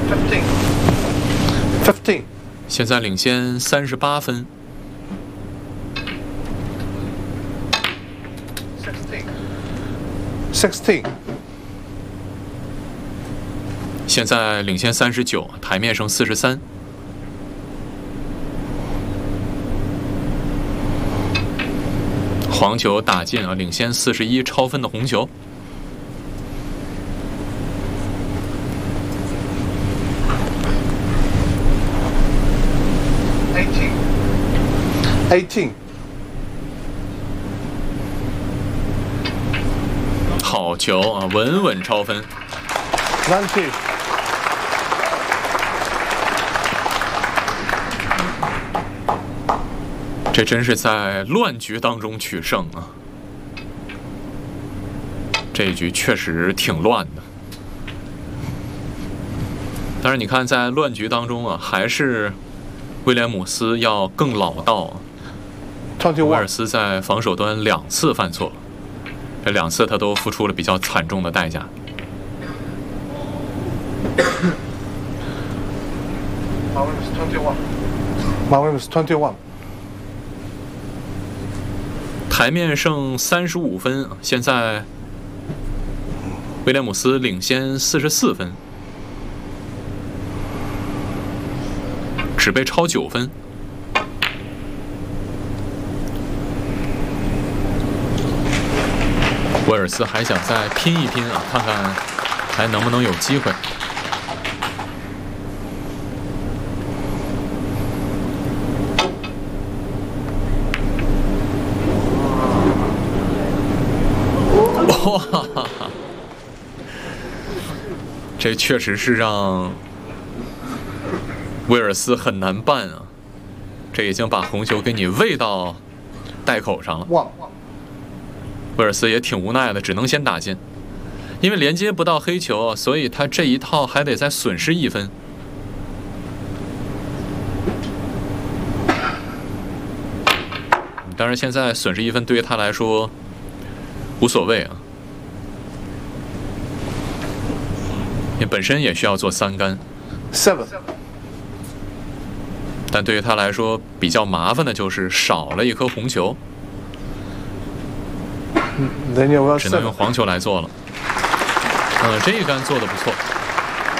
15. 现在领先38分。 16. 现在领先39，台面剩43。黄球打进啊，领先41，超分的红球。 18. 好球啊，稳稳超分。 20. 这真是在乱局当中取胜啊！这一局确实挺乱的。但是你看，在乱局当中啊，还是威廉姆斯要更老道。威尔斯在防守端2次犯错，这2次他都付出了比较惨重的代价。 Williams 21. 台面剩35分，现在威廉姆斯领先44分，只被超9分。威尔斯还想再拼一拼啊，看看还能不能有机会。 哇，这确实是让威尔斯很难办啊！这已经把红球给你喂到袋口上了。威尔斯也挺无奈的，只能先打进，因为连接不到黑球，所以他这一套还得再损失1分。当然，现在损失1分对于他来说无所谓啊。 你本身也需要做3杆 ，7， 但对于他来说比较麻烦的就是少了一颗红球，只能用黄球来做了。这一杆做得不错。